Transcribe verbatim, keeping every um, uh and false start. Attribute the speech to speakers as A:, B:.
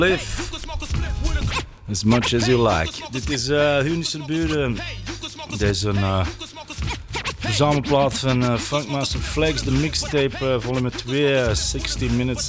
A: Live as much as you like. Dit is uh, Hunische Buren. Dit is een uh, verzamelplaat van uh, Funkmaster Flex, de mixtape uh, volume twee, uh, sixty minutes